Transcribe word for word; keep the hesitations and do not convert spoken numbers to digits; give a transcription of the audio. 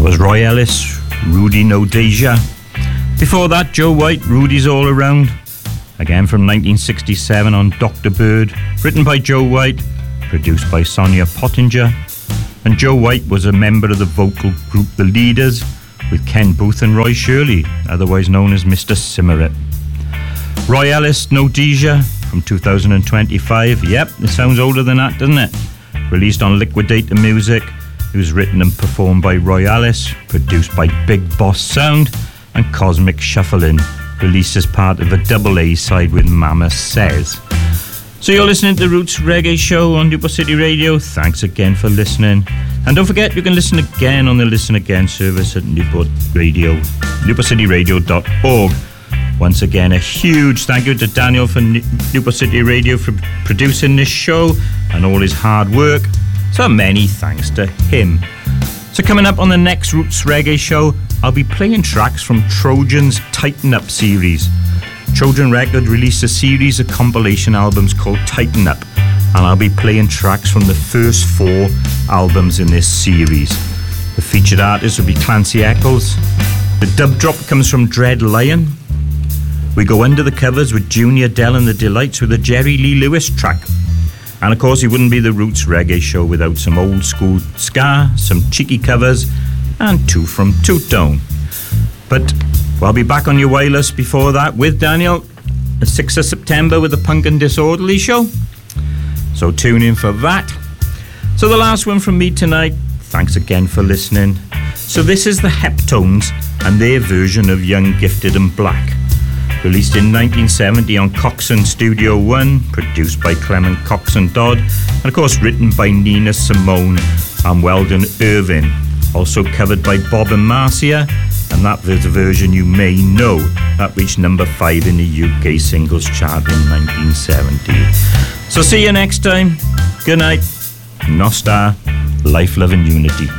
Was Roy Ellis, Rudy No Deja. Before that, Joe White, Rudy's All Around. Again from nineteen sixty-seven on Doctor Bird, written by Joe White, produced by Sonia Pottinger. And Joe White was a member of the vocal group The Leaders, with Ken Booth and Roy Shirley, otherwise known as Mister Simmerit. Roy Ellis, No Deja, from two thousand twenty-five. Yep, it sounds older than that, doesn't it? Released on Liquidator Music. It was written and performed by Roy Ellis, produced by Big Boss Sound, and Cosmic Shuffling, released as part of a double A side with Mama Says. So you're listening to the Roots Reggae Show on Newport City Radio. Thanks again for listening. And don't forget, you can listen again on the Listen Again service at Newport Radio, newport city radio dot org. Once again, a huge thank you to Daniel from Newport City Radio for producing this show and all his hard work. So many thanks to him. So coming up on the next Roots Reggae Show, I'll be playing tracks from Trojan's Tighten Up series. Trojan Record released a series of compilation albums called Tighten Up, and I'll be playing tracks from the first four albums in this series. The featured artist will be Clancy Eccles. The dub drop comes from Dread Lion. We go under the covers with Junior Dell and the Delights with a Jerry Lee Lewis track. And of course, it wouldn't be the Roots Reggae Show without some old school ska, some cheeky covers, and two from Toot Tone. But I'll be back on your wireless before that with Daniel, the sixth of September, with the Punk and Disorderly Show. So tune in for that. So the last one from me tonight, thanks again for listening. So this is the Heptones and their version of Young, Gifted and Black. Released in nineteen seventy on Coxsone Studio One, produced by Clement Coxsone Dodd, and of course written by Nina Simone and Weldon Irving. Also covered by Bob and Marcia, and that is a version you may know. That reached number five in the U K singles chart in nineteen seventy. So see you next time. Good night. Nostar, life, love and unity.